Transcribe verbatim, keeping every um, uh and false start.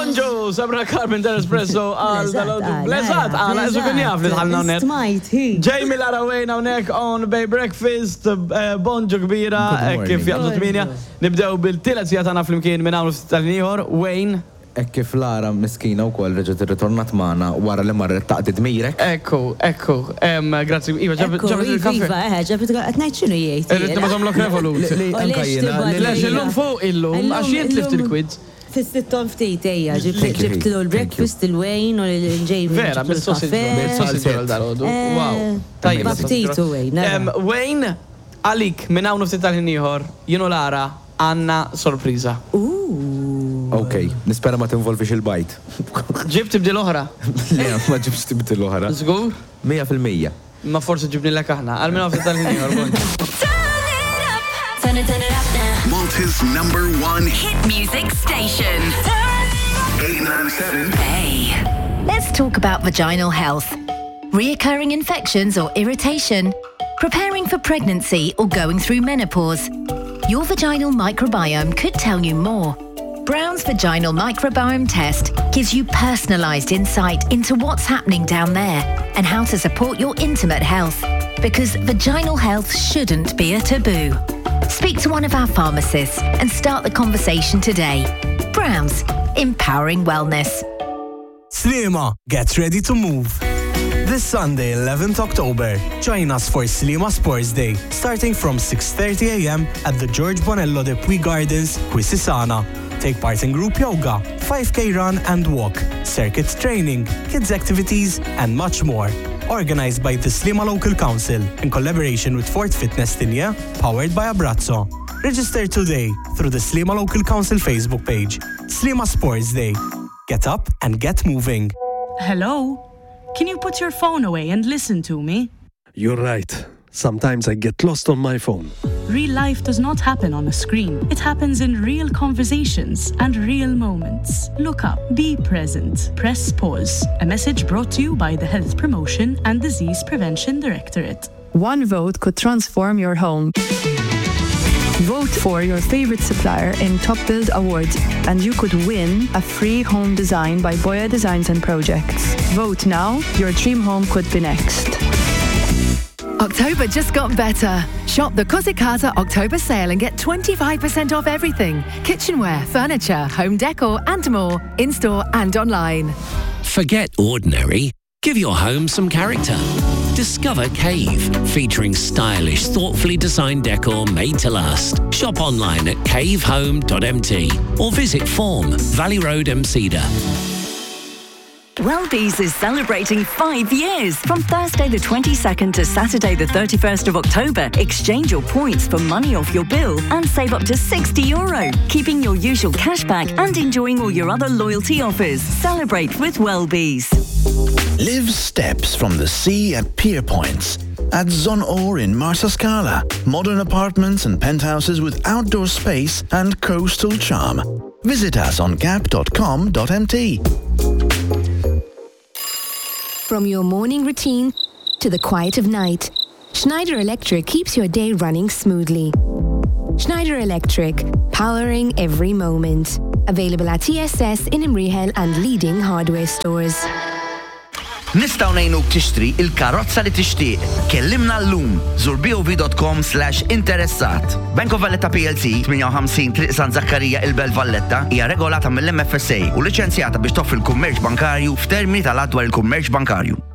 Bonġu, Sabra Carpenter Espresso għal dal-għodu. Blezat, għal eżu kun jaf li tħalna unet. Jamie Lara Wayne unek on Bay Breakfast, Bonġu kbira, kif jaqbżu tminja. Nibdew bil-tilet jatana fl-imkien minn għamlu fl-tal-niejor, Wayne. Ek kif Lara miskina u kol reġet il-ritornat maħna wara li marret taqdid mirek. Ekku, ekku. Grazzi, Iva, ġabit il-kaffe. Iva, eħe, ġabit il-għatnajt xinu jgħid. Irrit ma revolut. Lex il-lum fuq il-lum, għax jint lift il-quids. Fis-sitton ftit ejja, ġibt l-breakfast, il-Wayne u l-Jamie. Vera, bil-sossi dal-għodu. Wow. Tajba ftit u Wayne. Wayne, għalik, minn għawnu ftit tal-ħinniħor, jinu Lara, għanna sorpriza. Ok, nispera ma tinvolvix il-bajt. Ġibt tibdi l-oħra? Le, ma ġibx tibdi l-oħra. Zgur? Mija fil-mija. Ma forse ġibni l-ek aħna, għal-min għafti tal-ħinniħor. Malta's number one hit music station. eight ninety-seven. Hey. Let's talk about vaginal health. Reoccurring infections or irritation, preparing for pregnancy or going through menopause. Your vaginal microbiome could tell you more. Brown's Vaginal Microbiome Test gives you personalised insight into what's happening down there and how to support your intimate health, because vaginal health shouldn't be a taboo. Speak to one of our pharmacists and start the conversation today. Brown's, empowering wellness. Slima, get ready to move. This Sunday, eleventh October, join us for Slima Sports Day, starting from six thirty a m at the George Bonello de Puy Gardens, Quisisana. Take part in group yoga, five K run and walk, circuit training, kids activities, and much more. Organized by the Slima Local Council in collaboration with Fort Fitness Tinja, powered by Abrazzo. Register today through the Slima Local Council Facebook page. Slima Sports Day. Get up and get moving. Hello? Can you put your phone away and listen to me? You're right. Sometimes I get lost on my phone. Real life does not happen on a screen. It happens in real conversations and real moments. Look up, be present, press pause. A message brought to you by the Health Promotion and Disease Prevention Directorate. One vote could transform your home. Vote for your favorite supplier in Top Build Awards and you could win a free home design by Boya Designs and Projects. Vote now, your dream home could be next. October just got better. Shop the Cosy Casa October sale and get twenty-five percent off everything. Kitchenware, furniture, home decor and more, in-store and online. Forget ordinary. Give your home some character. Discover Cave, featuring stylish, thoughtfully designed decor made to last. Shop online at cave home dot m t or visit Form, Valley Road, Mceda. Wellbees is celebrating five years. From Thursday the twenty-second to Saturday the thirty-first of October, exchange your points for money off your bill and save up to sixty euro, keeping your usual cashback and enjoying all your other loyalty offers. Celebrate with Wellbees. Live steps from the sea at Pier Points. At Zon Or in Marsa Scala. Modern apartments and penthouses with outdoor space and coastal charm. Visit us on gap dot com dot m t. From your morning routine to the quiet of night, Schneider Electric keeps your day running smoothly. Schneider Electric, powering every moment. Available at T S S in Imriħel and leading hardware stores. Nistaw nejnuk tixtri il-karozza li tixtieq. Kellimna l-lum. Zur b o v dot com slash interessat. Bank of Valletta P L C ħames ħamsin Triq San Zakkarija il-Belt Valletta hija regolata mill-M F S A u liċenzjata biex toffri l-kummerċ bankarju f'termini tal-għad dwar il-kummerċ bankarju.